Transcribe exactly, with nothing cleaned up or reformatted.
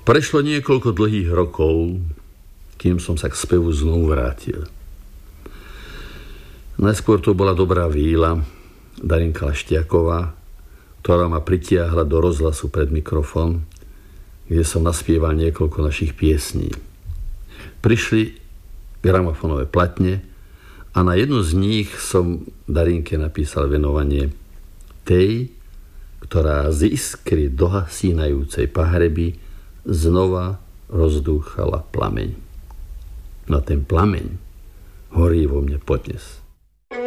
Prešlo niekoľko dlhých rokov, kým som sa k spevu znovu vrátil. Najskôr to bola dobrá víla, Darinka Laštiaková, ktorá ma pritiahla do rozhlasu pred mikrofón, kde som naspieval niekoľko našich piesní. Prišli gramofónové platne a na jednu z nich som Darinke napísal venovanie tej, ktorá z iskry dohasínajúcej pahreby znova rozdúchala plameň. No ten plameň horí vo mne podnes.